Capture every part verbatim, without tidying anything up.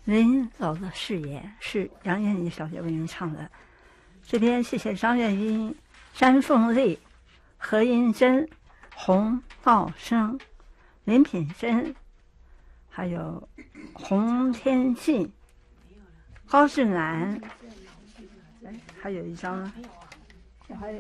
临走的誓言是杨艳妮小姐为您唱的。这边谢谢张月英、詹凤丽、何英珍、洪道生、林品珍，还有洪天信、高志南。哎，还有一张啊，我还有，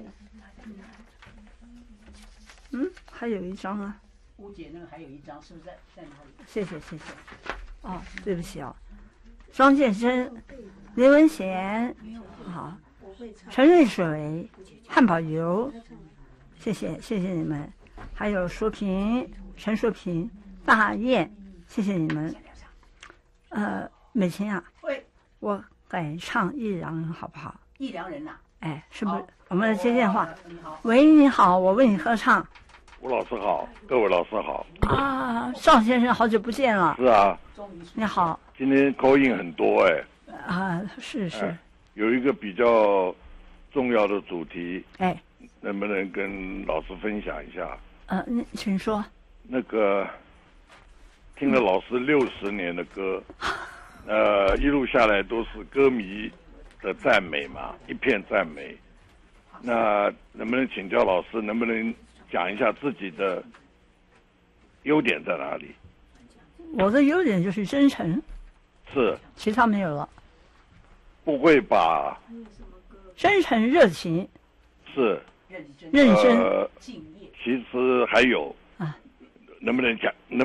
嗯，还有一张啊。 吴姐那个还有一张，是不是在在哪里？ 谢谢谢谢。哦，对不起哦。庄建生、林文贤，好，陈瑞水、汉堡油，谢谢谢谢你们，还有淑萍、陈淑萍、大雁，谢谢你们。呃，美琴啊，我改唱《忆良人》好不好？ 忆良人呐、啊， 哎，是不是？我们来接电话。喂，你好，我为你合唱。 吴老师好，各位老师好。 啊，赵先生，好久不见了。 是啊， 你好。 今天call in很多哎。 啊，是是、 哎。有一个比较重要的主题， 哎， 能不能跟老师分享一下？ 呃，你请说。 那个听了老师六十年的歌，呃，一路下来都是歌迷的赞美嘛，一片赞美。那能不能请教老师，能不能讲一下自己的优点在哪里？ 我的优点就是真诚， 是， 其他没有了。 不会吧？ 真诚、热情， 是， 认真、 呃、 敬业。 其实还有啊， 能不能讲？能